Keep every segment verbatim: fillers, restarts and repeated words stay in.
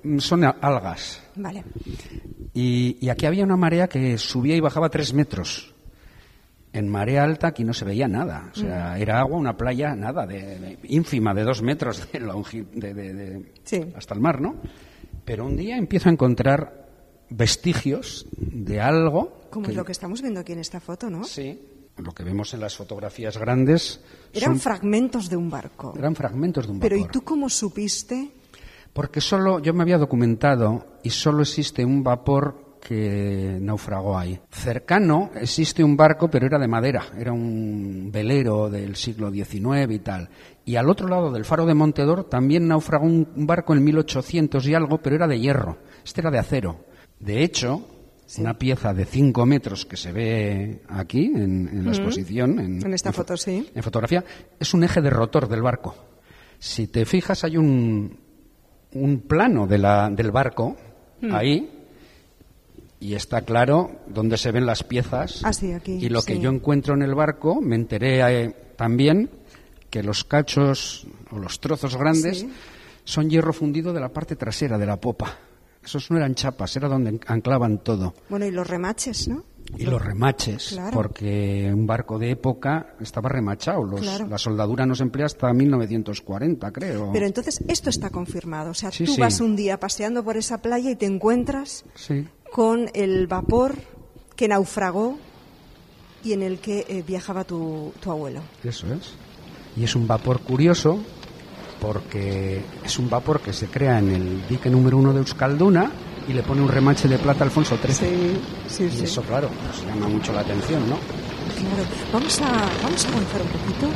son algas. Vale. Y, y aquí había una marea que subía y bajaba tres metros. En marea alta aquí no se veía nada. O sea, mm. era agua, una playa, nada, de, de, ínfima, de dos metros de longitud, de, de, de, sí. hasta el mar, ¿no? Pero un día empiezo a encontrar vestigios de algo. Como que, es lo que estamos viendo aquí en esta foto, ¿no? Sí. Lo que vemos en las fotografías grandes... Eran son, fragmentos de un barco. Eran fragmentos de un vapor. Pero ¿y tú cómo supiste? Porque solo, yo me había documentado y solo existe un vapor que naufragó ahí. Cercano existe un barco, pero era de madera, era un velero del siglo diecinueve y tal. Y al otro lado del faro de Montedor también naufragó un barco en mil ochocientos y algo, pero era de hierro. Este era de acero. De hecho... Sí. Una pieza de cinco metros que se ve aquí en, en la exposición, en, en esta en foto, sí. En fotografía, es un eje de rotor del barco. Si te fijas, hay un, un plano de la, del barco mm. ahí y está claro dónde se ven las piezas. Ah, sí, aquí. Y lo sí. que yo encuentro en el barco, me enteré eh, también que los cachos o los trozos grandes sí. son hierro fundido de la parte trasera de la popa. Esos no eran chapas, era donde anclaban todo. Bueno, y los remaches, ¿no? Y los remaches, claro. Porque un barco de época estaba remachado. Los, claro. La soldadura no se emplea hasta mil novecientos cuarenta, creo. Pero entonces esto está confirmado. O sea, sí, tú sí. vas un día paseando por esa playa y te encuentras sí. con el vapor que naufragó y en el que eh, viajaba tu, tu abuelo. Eso es. Y es un vapor curioso, porque es un vapor que se crea en el dique número uno de Euskalduna y le pone un remache de plata a Alfonso trece. Sí, sí, y sí. eso, claro, pues llama mucho la atención, ¿no? Claro. Vamos a, vamos a avanzar un poquito.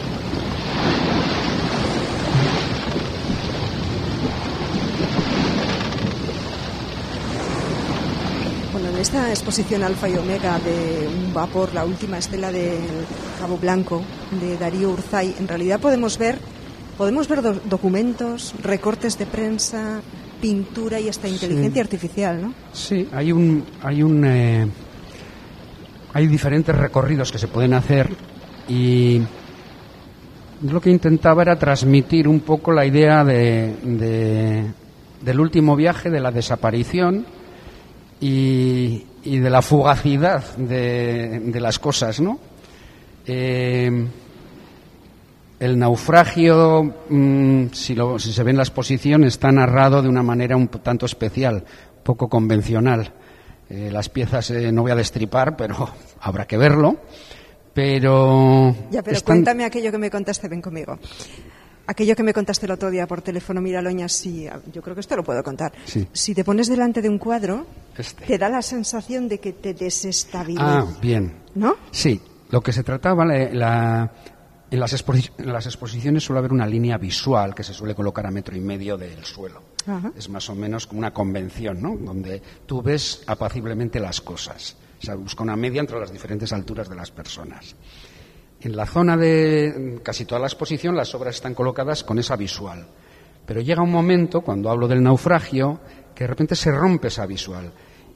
Bueno, en esta exposición Alfa y Omega de un vapor, la última estela del Cabo Blanco, de Darío Urzay, en realidad podemos ver Podemos ver do- documentos, recortes de prensa, pintura y hasta inteligencia sí. artificial, ¿no? Sí, hay un, hay un, eh, hay diferentes recorridos que se pueden hacer y lo que intentaba era transmitir un poco la idea de, de del último viaje, de la desaparición y, y de la fugacidad de, de las cosas, ¿no? Eh, El naufragio, mmm, si, lo, si se ve en la exposición, está narrado de una manera un tanto especial, poco convencional. Eh, las piezas eh, no voy a destripar, pero habrá que verlo. Pero, ya, pero están... cuéntame aquello que me contaste, ven conmigo. Aquello que me contaste el otro día por teléfono, mira, Loña, si, yo creo que esto lo puedo contar. Sí. Si te pones delante de un cuadro, este. te da la sensación de que te desestabiliza. Ah, bien. ¿No? Sí, lo que se trataba, la... la En las, exposi- en las exposiciones suele haber una línea visual que se suele colocar a metro y medio del suelo. Ajá. Es más o menos como una convención, ¿no? Donde tú ves apaciblemente las cosas. O sea, busca una media entre las diferentes alturas de las personas. En la zona de casi toda la exposición las obras están colocadas con esa visual. Pero llega un momento, cuando hablo del naufragio, que de repente se rompe esa visual.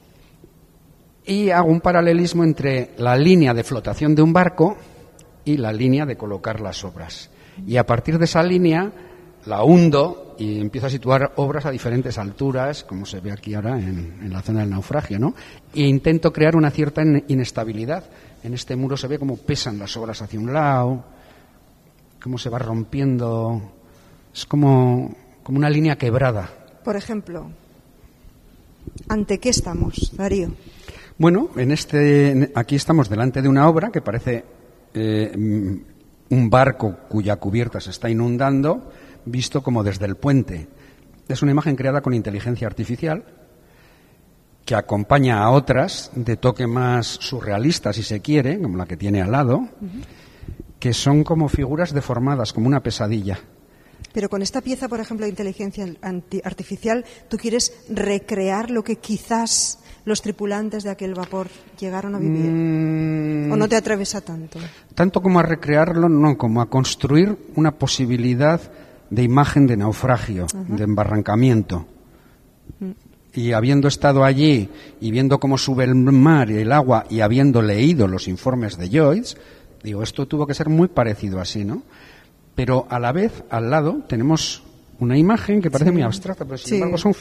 Y hago un paralelismo entre la línea de flotación de un barco y la línea de colocar las obras. Y a partir de esa línea la hundo y empiezo a situar obras a diferentes alturas, como se ve aquí ahora en, en la zona del naufragio, ¿no? E intento crear una cierta inestabilidad. En este muro se ve cómo pesan las obras hacia un lado, cómo se va rompiendo. Es como, como una línea quebrada. Por ejemplo, ¿ante qué estamos, Darío? Bueno, en este, aquí estamos delante de una obra que parece Eh, un barco cuya cubierta se está inundando, visto como desde el puente. Es una imagen creada con inteligencia artificial que acompaña a otras de toque más surrealista, si se quiere, como la que tiene al lado, uh-huh. que son como figuras deformadas, como una pesadilla. Pero con esta pieza, por ejemplo, de inteligencia artificial, ¿tú quieres recrear lo que quizás los tripulantes de aquel vapor llegaron a vivir? Mm, ¿O no te atreves a tanto? Tanto como a recrearlo, no, como a construir una posibilidad de imagen de naufragio, uh-huh. de embarrancamiento. Uh-huh. Y habiendo estado allí y viendo cómo sube el mar y el agua y habiendo leído los informes de Joyce, digo, esto tuvo que ser muy parecido así, ¿no? Pero a la vez, al lado, tenemos una imagen que parece sí. muy abstracta, pero sin sí. embargo son